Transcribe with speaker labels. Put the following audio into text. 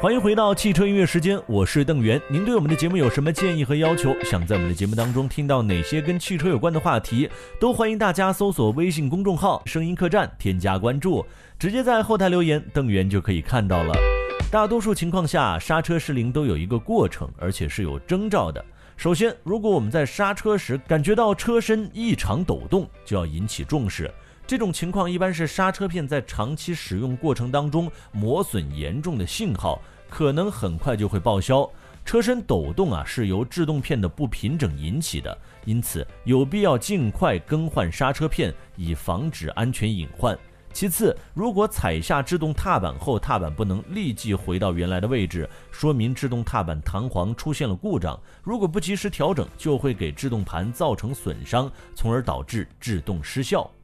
Speaker 1: 欢迎回到汽车音乐时间，我是邓源。您对我们的节目有什么建议和要求？想在我们的节目当中听到哪些跟汽车有关的话题，都欢迎大家搜索微信公众号声音客栈，添加关注，直接在后台留言，邓源就可以看到了。大多数情况下，刹车失灵都有一个过程，而且是有征兆的。首先，如果我们在刹车时感觉到车身异常抖动，就要引起重视。这种情况一般是刹车片在长期使用过程当中磨损严重的信号，可能很快就会报销。车身抖动是由制动片的不平整引起的，因此有必要尽快更换刹车片，以防止安全隐患。其次，如果踩下制动踏板后，踏板不能立即回到原来的位置，说明制动踏板弹簧出现了故障，如果不及时调整，就会给制动盘造成损伤，从而导致制动失效。